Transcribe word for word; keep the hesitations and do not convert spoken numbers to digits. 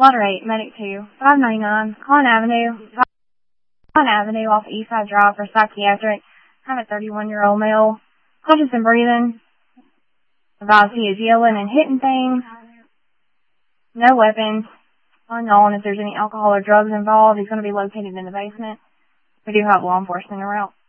Water eight, Medic two, five ninety-nine, Con Avenue, Con Avenue off Eastside Drive for psychiatric. I have a thirty-one-year-old male, conscious and breathing. Advised he is yelling and hitting things. No weapons. Unknown if there's any alcohol or drugs involved. He's going to be located in the basement. We do have law enforcement around.